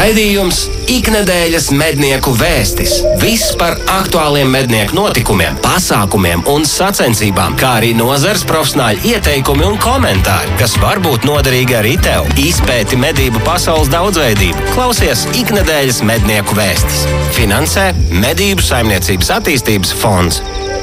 Raidījums Iknedēļas mednieku vēstis. Viss par aktuāliem mednieku notikumiem, pasākumiem un sacensībām, kā arī nozares profesionāļu ieteikumi un komentāri, kas var būt noderīgi arī tev. Izpēti medību pasaules daudzveidību. Klausies Iknedēļas mednieku vēstis. Finansē Medību saimniecības attīstības fonds.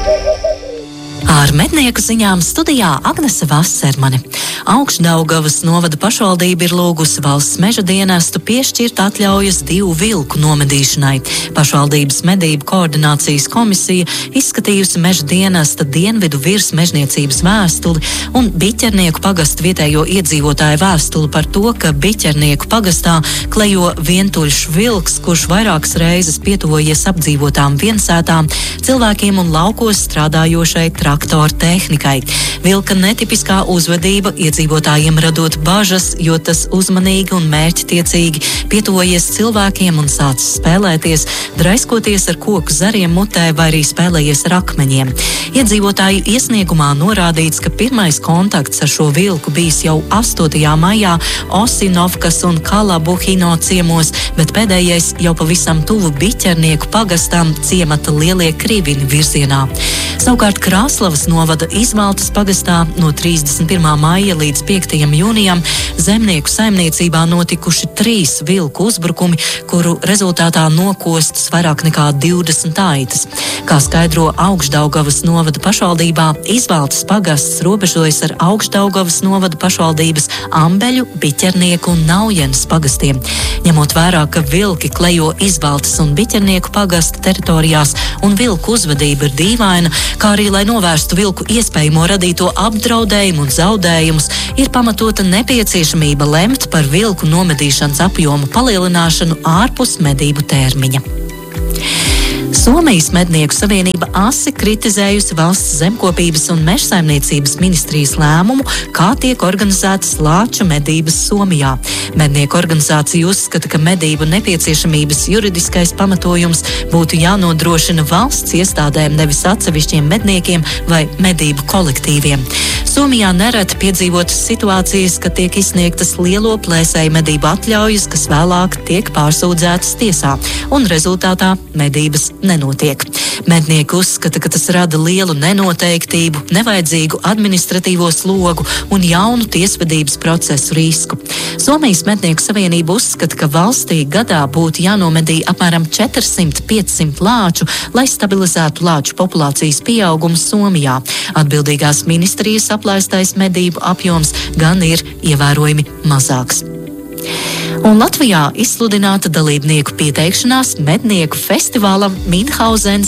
Ar mednieku ziņām studijā Agnese Vasermane. Augšdaugavas novada pašvaldība ir lūgusi valsts meža dienestu piešķirt atļaujas 2 vilku nomedīšanai. Pašvaldības medību koordinācijas komisija izskatījusi meža dienesta dienvidu virs mežniecības vēstuli un Biķernieku pagasta vietējo iedzīvotāju vēstuli par to, ka Biķernieku pagastā klejo vientuļš vilks, kurš vairākas reizes pietuvojies apdzīvotām viensētām, cilvēkiem un laukos strādājošai traktora tehnikai. Vilka netipiskā uzvedība iedzīvotājiem radot bažas, jo tas uzmanīgi un mērķtiecīgi pietuvojies cilvēkiem un sācis spēlēties, draiskoties ar koku zariem mutē vai arī spēlējies ar akmeņiem. Iedzīvotāju iesniegumā norādīts, ka pirmais kontakts ar šo vilku bijis jau 8. maijā Osinovkas un Kalabuhino ciemos, bet pēdējais jau pavisam tuvu Biķernieku pagastam ciemata Lielie Krivini virzienā. Savukārt Krāslavas novada Izmaltas pagastā no 31. maija līdz 5. jūnijam zemnieku saimniecībā notikuši 3 vilku uzbrukumi, kuru rezultātā nokostas vairāk nekā 20 aitas. Kā skaidro Augšdaugavas novada pašvaldībā, Izmaltas pagasts robežojas ar Augšdaugavas novada pašvaldības Ambeļu, Biķernieku un Naujenes pagastiem. Ņemot vērā, ka vilki klejo Izmaltas un Biķernieku pagasta teritorijās un vilku uzvedība ir dīvaina, kā arī, lai novērstu vilku iespējamo radīto apdraudējumu un zaudējumus, ir pamatota nepieciešamība lemt par vilku nomedīšanas apjomu palielināšanu ārpus medību termiņa. Somijas Mednieku savienība asi kritizējusi valsts zemkopības un mežsaimniecības ministrijas lēmumu, kā tiek organizētas lāču medības Somijā. Mednieku organizācija uzskata, ka medību nepieciešamības juridiskais pamatojums būtu jānodrošina valsts iestādēm, nevis atsevišķiem medniekiem vai medību kolektīviem. Somijā nereti piedzīvotas situācijas, ka tiek izsniegtas lielo plēsēju medību atļaujas, kas vēlāk tiek pārsūdzētas tiesā, un rezultātā medības nenotiek. Mednieki uzskata, ka tas rada lielu nenoteiktību, nevajadzīgu administratīvo slogu un jaunu tiesvedības procesu risku. Somijas Mednieku savienība uzskata, ka valstī gadā būtu jānomedī apmēram 400–500 lāču, lai stabilizētu lāču populācijas pieaugumu Somijā. Atbildīgās ministrijas aplaistais medību apjoms gan ir ievērojami mazāks. Un Latvijā izsludināta dalībnieku pieteikšanās mednieku festivālam Minhauzens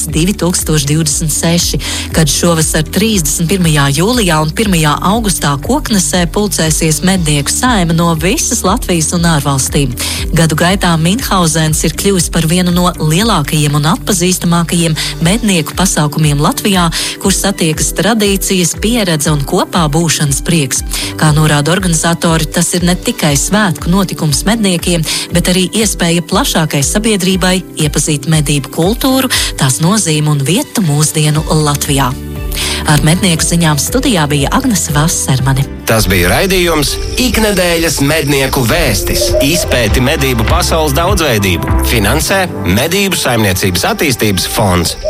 2026, kad šovasar 31. jūlijā un 1. augustā Koknesē pulcēsies mednieku saime no visas Latvijas un ārvalstīm. Gadu gaitā Minhauzens ir kļuvis par vienu no lielākajiem un atpazīstamākajiem mednieku pasākumiem Latvijā, kur satiekas tradīcijas, pieredze un kopā būšanas prieks. Kā norāda organizatori, tas ir ne tikai svētku notikums medniekiem, bet arī iespēja plašākai sabiedrībai iepazīt medību kultūru, tās nozīmi un vietu mūsdienu Latvijā. Ar mednieku ziņām studijā bija Agnese Vasermane. Tas bija raidījums Iknedēļas mednieku vēstis. Izpēti medību pasaules daudzveidību. Finansē Medību saimniecības attīstības fonds.